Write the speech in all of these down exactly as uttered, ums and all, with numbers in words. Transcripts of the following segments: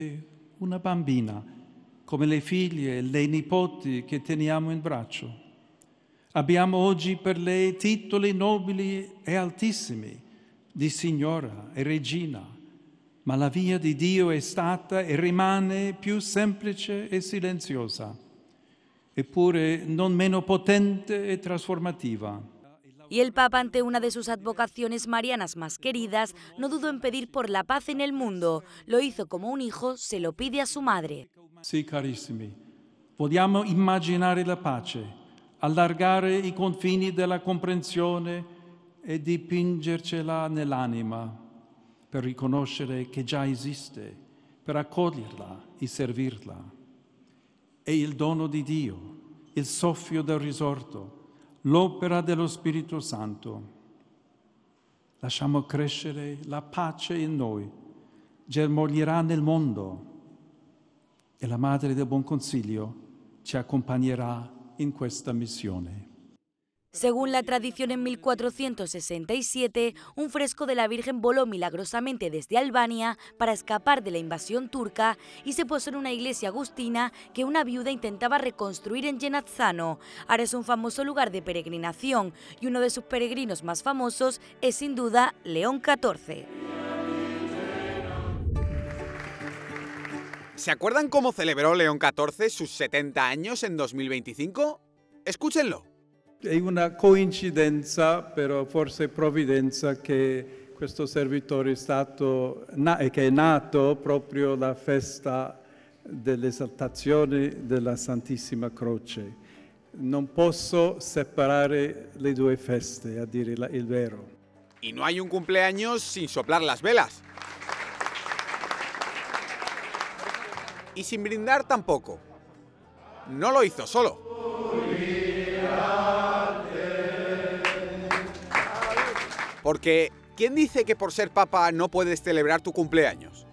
Una bambina, come le figlie e le nipoti che teniamo in braccio. Abbiamo oggi per lei titoli nobili e altissimi di signora e regina, ma la via di Dio è stata e rimane più semplice e silenziosa, eppure non meno potente e trasformativa. Y el Papa, ante una de sus advocaciones marianas más queridas, no dudó en pedir por la paz en el mundo. Lo hizo como un hijo se lo pide a su madre. Sì, carissimi, vogliamo immaginare la pace, allargare i confini della comprensione e dipingercela nell'anima, per riconoscere che già esiste, per accoglierla e servirla. È il dono di Dio, il soffio del risorto, l'opera dello Spirito Santo. Lasciamo crescere la pace in noi, germoglierà nel mondo e la Madre del Buon Consiglio ci accompagnerà in questa missione. Según la tradición, en mil cuatrocientos sesenta y siete, un fresco de la Virgen voló milagrosamente desde Albania para escapar de la invasión turca y se posó en una iglesia agustina que una viuda intentaba reconstruir en Genazzano. Ahora es un famoso lugar de peregrinación y uno de sus peregrinos más famosos es sin duda León catorce. ¿Se acuerdan cómo celebró León catorce sus setenta años en dos mil venticinco? Escúchenlo. È una coincidenza, però forse provvidenza, che questo servitore è stato, che è nato proprio la festa dell'esaltazione della Santissima Croce. Non posso separare le due feste, a dire il vero. Y no hay un cumpleaños sin soplar las velas. Y sin brindar tampoco. No lo hizo solo. Porque, ¿quién dice que por ser papa no puedes celebrar tu cumpleaños?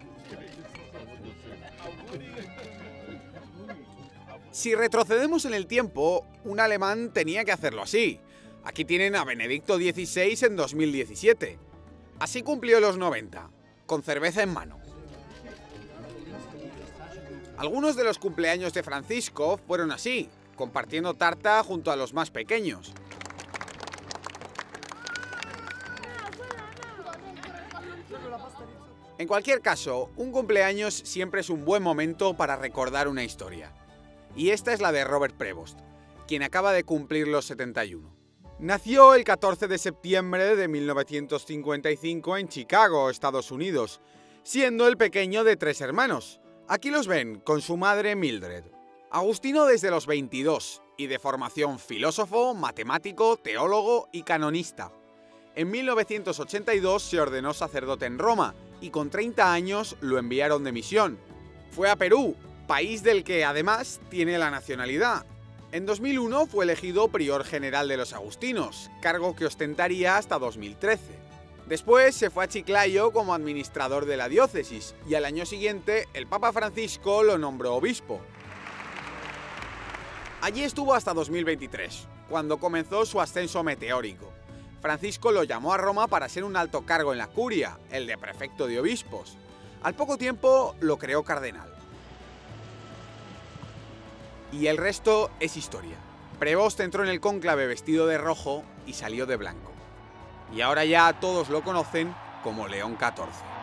Si retrocedemos en el tiempo, un alemán tenía que hacerlo así. Aquí tienen a Benedicto dieciséis en dos mil diecisiete. Así cumplió los noventa, con cerveza en mano. Algunos de los cumpleaños de Francisco fueron así, compartiendo tarta junto a los más pequeños. En cualquier caso, un cumpleaños siempre es un buen momento para recordar una historia. Y esta es la de Robert Prevost, quien acaba de cumplir los setenta y uno. Nació el catorce de septiembre de mil novecientos cincuenta y cinco en Chicago, Estados Unidos, siendo el pequeño de tres hermanos. Aquí los ven, con su madre Mildred. Agustino desde los veintidós, y de formación filósofo, matemático, teólogo y canonista. En mil novecientos ochenta y dos se ordenó sacerdote en Roma, y con treinta años lo enviaron de misión. Fue a Perú, país del que además tiene la nacionalidad. En dos mil uno fue elegido prior general de los agustinos, cargo que ostentaría hasta dos mil trece. Después se fue a Chiclayo como administrador de la diócesis y al año siguiente el Papa Francisco lo nombró obispo. Allí estuvo hasta dos mil veintitrés, cuando comenzó su ascenso meteórico. Francisco lo llamó a Roma para ser un alto cargo en la curia, el de prefecto de obispos. Al poco tiempo lo creó cardenal. Y el resto es historia. Prevost entró en el cónclave vestido de rojo y salió de blanco. Y ahora ya todos lo conocen como León catorce.